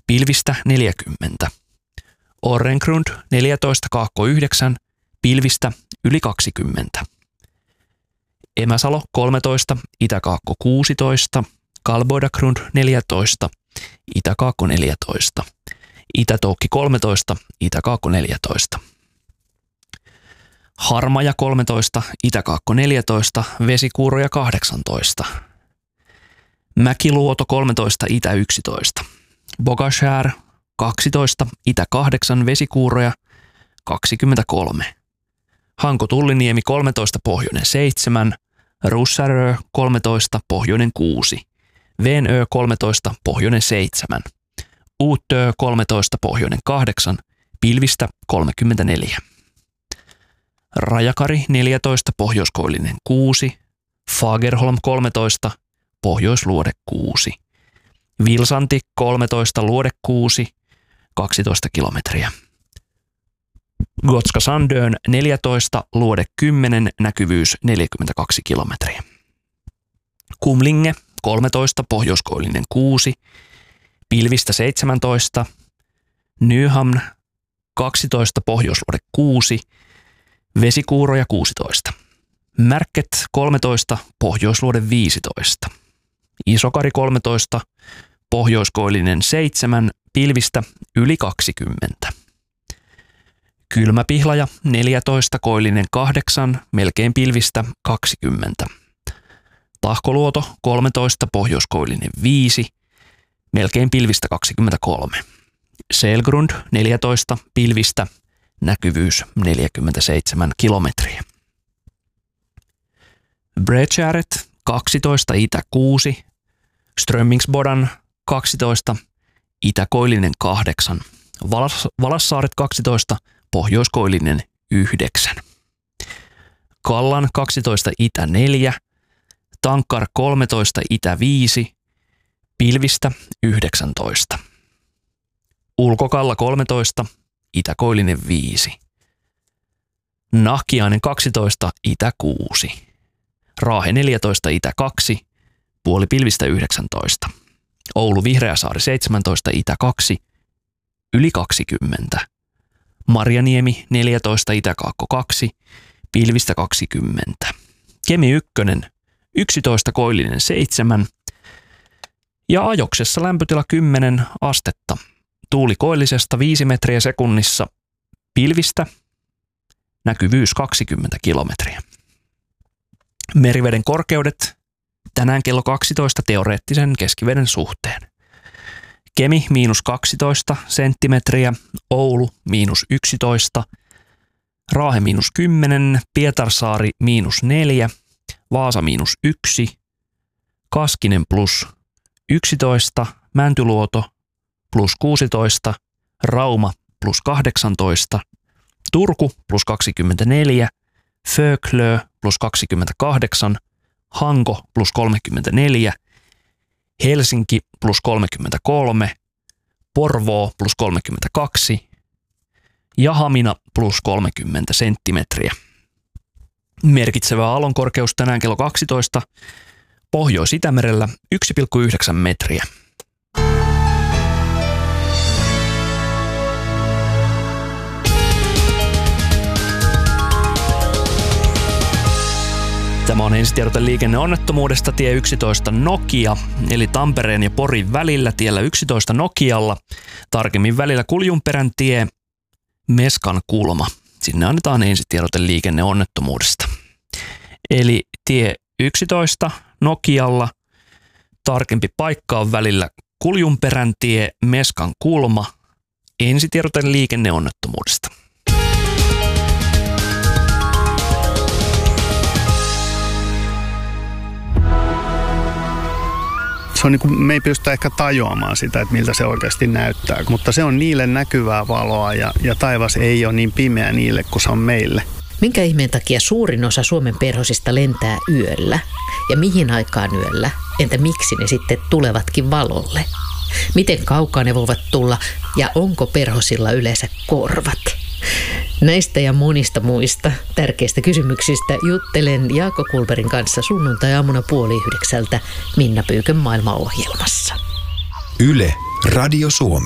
pilvistä 40. Orrengrund 14 kaakko 9, pilvistä yli 20. Emäsalo 13, itäkaakko 16, Kalboidagrund 14, itäkaakko 14. Itätoukki 13, itäkaakko 14. Harmaja 13, itäkaakko 14, Vesikuuroja 18. Mäkiluoto 13, itä 11. Bogashär 12, itä 8, Vesikuuroja 23. Hanko Tulliniemi 13, pohjoinen 7, Russärö 13, pohjoinen 6. Venö 13, pohjoinen 7. Uutö 13, pohjoinen 8, pilvistä 34. Rajakari 14, pohjoiskoillinen 6, Fagerholm 13, pohjoisluode 6. Vilsanti 13, luode 6, 12 kilometriä. Gotska Sandön 14, luode 10, näkyvyys 42 kilometriä. Kumlinge 13, pohjoiskoillinen 6, pilvistä 17, Nyhamn 12, pohjoisluode 6, Vesikuuroja 16. Märket 13, pohjoisluode 15. Isokari 13, pohjoiskoillinen 7, pilvistä yli 20. Kylmäpihlaja 14, koillinen 8, melkein pilvistä 20. Tahkoluoto 13, pohjoiskoillinen 5, melkein pilvistä 23. Selgrund 14, pilvistä, näkyvyys 47 kilometriä. Bredgäret 12, itä 6, Strömmingsbodan 12, itäkoillinen 8, Valassaaret 12, pohjoiskoillinen 9. Kallan 12, itä 4, Tankar 13, itä 5, pilvistä 19. Ulkokalla 13, itäkoillinen 5. Nahkiainen 12, itä 6. Raahe 14, itä 2, puoli pilvistä 19. Oulu Vihreäsaari 17, itä 2, yli 20. Marjaniemi 14, itäkaakko 2, pilvistä 20. Kemi 1, 11, koillinen 7. Ja ajoksessa lämpötila 10 astetta. Tuuli koillisesta 5 metriä sekunnissa, pilvistä, näkyvyys 20 kilometriä. Meriveden korkeudet tänään kello 12 teoreettisen keskiveden suhteen. Kemi -12 senttimetriä, Oulu -11, Raahe -10, Pietarsaari -4, Vaasa -1, Kaskinen +11, Mäntyluoto +16, Rauma +18, Turku +24, Föglö +28, Hanko +34, Helsinki +33, Porvoo +32 ja Hamina +30 senttimetriä. Merkitsevä aallonkorkeus tänään kello 12, Pohjois-Itämerellä 1,9 metriä. Tämä on ensitiedote liikenneonnettomuudesta tie 11 Nokia, eli Tampereen ja Porin välillä tiellä 11 Nokialla. Tarkemmin välillä Kuljunperän tie, Meskan kulma. Sinne annetaan ensitiedote liikenneonnettomuudesta. Eli tie 11 Nokialla, tarkempi paikka on välillä Kuljunperän tie, Meskan kulma. Ensitiedote liikenneonnettomuudesta. Se on niin kuin, me ei pystytä ehkä tajuamaan sitä, että miltä se oikeasti näyttää, mutta se on niille näkyvää valoa ja taivas ei ole niin pimeä niille kuin se on meille. Minkä ihmeen takia suurin osa Suomen perhosista lentää yöllä? Ja mihin aikaan yöllä? Entä miksi ne sitten tulevatkin valolle? Miten kaukaa ne voivat tulla ja onko perhosilla yleensä korvat? Näistä ja monista muista tärkeistä kysymyksistä juttelen Jaakko Kulberin kanssa sunnuntai-aamuna 8:30 Minna Pyykön maailmaohjelmassa. Yle Radio Suomi.